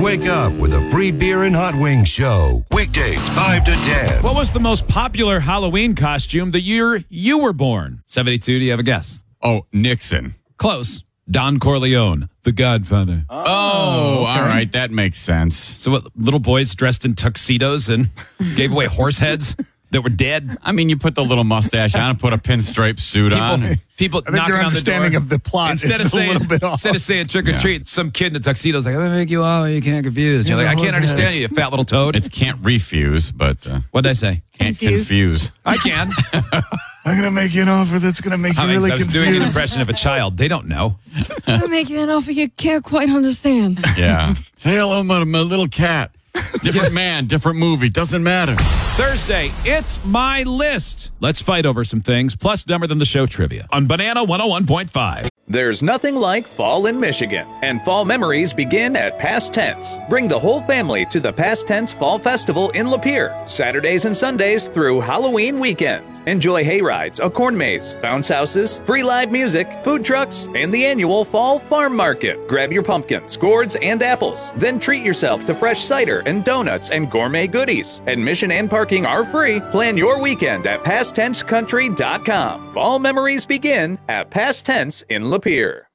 Wake up with a free beer and hot wings show. Weekdays 5 to 10. What was the most popular Halloween costume the year you were born? 72, do you have a guess? Oh, Nixon. Close. Don Corleone, the Godfather. Oh, all right. That makes sense. So what, little boys dressed in tuxedos and gave away horse heads that were dead? I mean, you put the little mustache on and put a pinstripe suit on. People I think knocking your on the door. understanding of the plot Instead is a little bit off. Instead of saying trick or treat, some kid in a tuxedo is like, I'm going to make you all, you can't confuse. You're like, I can't understand you, you fat little toad. It's can't refuse, but What did I say? can't confuse. I can. I'm going to make you an offer that's going to make you really I was confused. doing an impression of a child. They don't know. I'm making an offer you can't quite understand. Yeah. Say hello, my little cat. Different man, different movie. Doesn't matter. Thursday, it's my list. Let's fight over some things, plus Dumber Than the Show trivia on Banana 101.5. There's nothing like fall in Michigan, and fall memories begin at Past Tense. Bring the whole family to the Past Tense Fall Festival in Lapeer, Saturdays and Sundays through Halloween weekend. Enjoy hayrides, a corn maze, bounce houses, free live music, food trucks, and the annual Fall Farm Market. Grab your pumpkins, gourds, and apples. Then treat yourself to fresh cider and donuts and gourmet goodies. Admission and parking are free. Plan your weekend at PastTenseCountry.com. Fall memories begin at Past Tense in Lapeer.